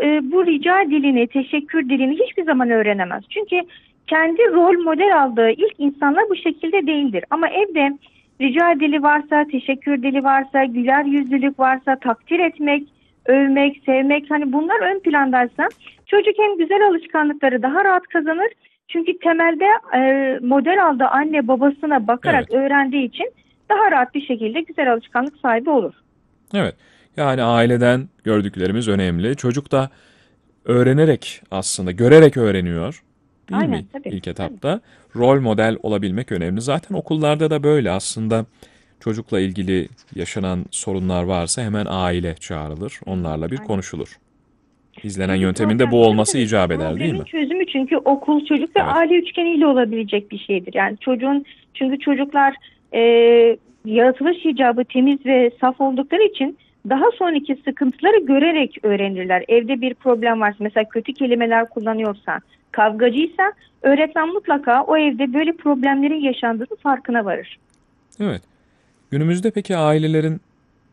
bu rica dilini, teşekkür dilini hiçbir zaman öğrenemez. Çünkü kendi rol model aldığı ilk insanlar bu şekilde değildir. Ama evde rica dili varsa, teşekkür dili varsa, güler yüzlülük varsa, takdir etmek, övmek, sevmek, hani bunlar ön plandaysa çocuk hem güzel alışkanlıkları daha rahat kazanır. Çünkü temelde model aldığı anne babasına bakarak Evet. öğrendiği için daha rahat bir şekilde güzel alışkanlık sahibi olur. Evet. Yani aileden gördüklerimiz önemli. Çocuk da öğrenerek aslında görerek öğreniyor. Değil mi Aynen, tabii. ilk Tabii. etapta? Rol model olabilmek önemli. Zaten okullarda da böyle aslında çocukla ilgili yaşanan sorunlar varsa hemen aile çağrılır. Onlarla bir Aynen. konuşulur. İzlenen Çünkü yöntemin de bu tabii olması tabii. icap eder değil Problemin mi? çözümü çünkü okul, çocuk ve Evet. aile üçgeniyle olabilecek bir şeydir. Yani çünkü çocuklar e, yaratılış icabı temiz ve saf oldukları için daha sonraki sıkıntıları görerek öğrenirler. Evde bir problem varsa, mesela kötü kelimeler kullanıyorsa, kavgacıysa öğretmen mutlaka o evde böyle problemlerin yaşandığını farkına varır. Evet. Günümüzde peki ailelerin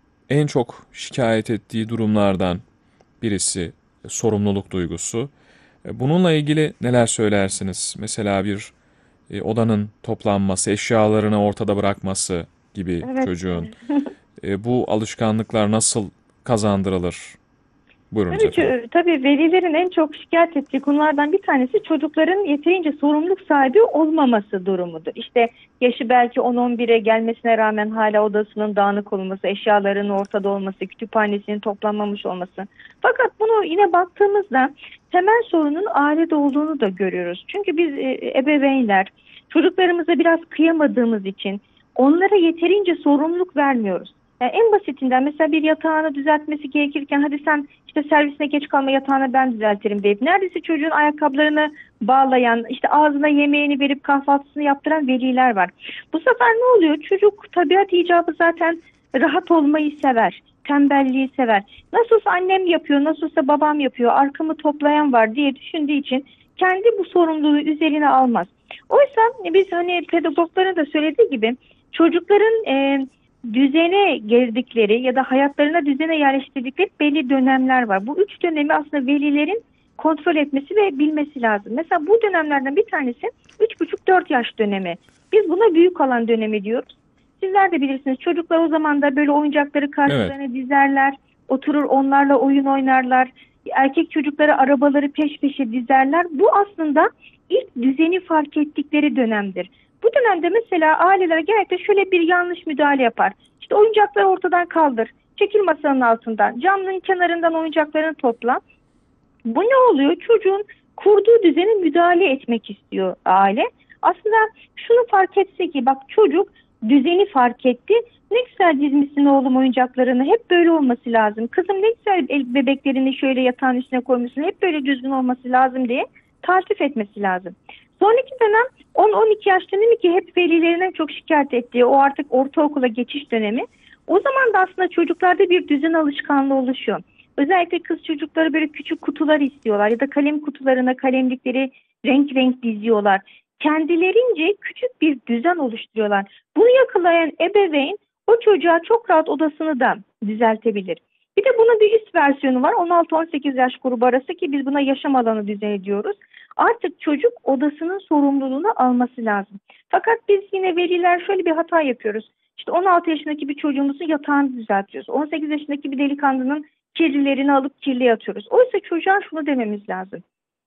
en çok şikayet ettiği durumlardan birisi sorumluluk duygusu. Bununla ilgili neler söylersiniz? Mesela bir odanın toplanması, eşyalarını ortada bırakması gibi Evet. çocuğun. Bu alışkanlıklar nasıl kazandırılır? Buyurunuz Tabii, efendim. tabii velilerin en çok şikayet ettiği konulardan bir tanesi çocukların yeterince sorumluluk sahibi olmaması durumudur. İşte yaşı belki 10-11'e gelmesine rağmen hala odasının dağınık olması, eşyalarının ortada olması, kütüphanesinin toplanmamış olması. Fakat bunu yine baktığımızda temel sorunun ailede olduğunu da görüyoruz. Çünkü biz ebeveynler çocuklarımıza biraz kıyamadığımız için onlara yeterince sorumluluk vermiyoruz. Yani en basitinden mesela bir yatağını düzeltmesi gerekirken hadi sen işte servisine geç kalma, yatağını ben düzeltirim deyip neredeyse çocuğun ayakkabılarını bağlayan, işte ağzına yemeğini verip kahvaltısını yaptıran veliler var. Bu sefer ne oluyor? Çocuk tabiat icabı zaten rahat olmayı sever, tembelliği sever. Nasılsa annem yapıyor, nasılsa babam yapıyor, arkamı toplayan var diye düşündüğü için kendi bu sorumluluğu üzerine almaz. Oysa biz hani pedagogların da söylediği gibi çocukların düzene girdikleri ya da hayatlarına düzene yerleştirdikleri belli dönemler var. Bu üç dönemi aslında velilerin kontrol etmesi ve bilmesi lazım. Mesela bu dönemlerden bir tanesi 3,5-4 yaş dönemi. Biz buna büyük alan dönemi diyoruz. Sizler de bilirsiniz, çocuklar o zaman da böyle oyuncakları Evet, karşılarına dizerler, oturur onlarla oyun oynarlar. Erkek çocukları arabaları peş peşe dizerler. Bu aslında ilk düzeni fark ettikleri dönemdir. Bu dönemde mesela aileler genellikle şöyle bir yanlış müdahale yapar. İşte oyuncakları ortadan kaldır, çekil masanın altından, camının kenarından oyuncaklarını topla. Bu ne oluyor? Çocuğun kurduğu düzene müdahale etmek istiyor aile. Aslında şunu fark etse ki bak, çocuk düzeni fark etti. Ne güzel dizmişsin oğlum oyuncaklarını. Hep böyle olması lazım. Kızım ne güzel bebeklerini şöyle yatağın üstüne koymuşsun. Hep böyle düzgün olması lazım diye tartif etmesi lazım. Sonraki dönem 10-12 yaş dönemi ki hep velilerinden çok şikayet ettiği o artık ortaokula geçiş dönemi. O zaman da aslında çocuklarda bir düzen alışkanlığı oluşuyor. Özellikle kız çocukları böyle küçük kutular istiyorlar ya da kalem kutularına kalemlikleri renk renk diziyorlar. Kendilerince küçük bir düzen oluşturuyorlar. Bunu yakalayan ebeveyn o çocuğa çok rahat odasını da düzeltebilir. Bir de bunun bir üst versiyonu var. 16-18 yaş grubu arası ki biz buna yaşam alanı düzeni diyoruz. Artık çocuk odasının sorumluluğunu alması lazım. Fakat biz yine veliler şöyle bir hata yapıyoruz. İşte 16 yaşındaki bir çocuğumuzun yatağını düzeltiyoruz. 18 yaşındaki bir delikanlının kirlilerini alıp kirliye atıyoruz. Oysa çocuğa şunu dememiz lazım.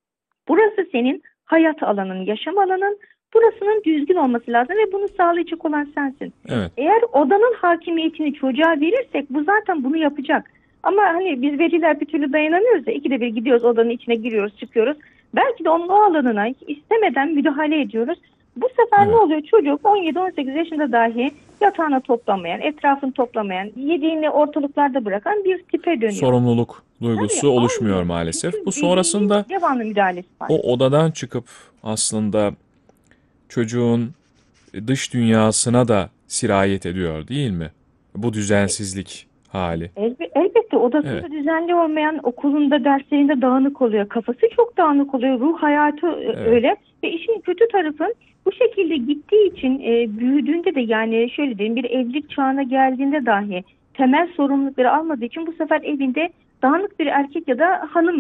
Burası senin hayat alanın, yaşam alanın. Burasının düzgün olması lazım ve bunu sağlayacak olan sensin. evet. Eğer odanın hakimiyetini çocuğa verirsek bu zaten bunu yapacak. Ama hani biz veliler bir türlü dayanamıyoruz da ikide bir gidiyoruz, odanın içine giriyoruz, çıkıyoruz. Belki de onun o alanına istemeden müdahale ediyoruz. Bu sefer ne Evet. oluyor? Çocuk 17-18 yaşında dahi yatağını toplamayan, etrafını toplamayan, yediğini ortalıklarda bırakan bir tipe dönüyor. Sorumluluk Tabii duygusu oluşmuyor olmuyor. maalesef. Bu Çünkü velinin sonrasında devamlı müdahalesi var. o odadan çıkıp aslında çocuğun dış dünyasına da sirayet ediyor değil mi? Bu düzensizlik hali. Elbette Evet, odasında düzenli olmayan, okulunda derslerinde dağınık oluyor. Kafası çok dağınık oluyor. Ruh hayatı evet. öyle. Ve işin kötü tarafı bu şekilde gittiği için büyüdüğünde de, yani şöyle diyeyim, bir evlilik çağına geldiğinde dahi temel sorumlulukları almadığı için bu sefer evinde dağınık bir erkek ya da hanım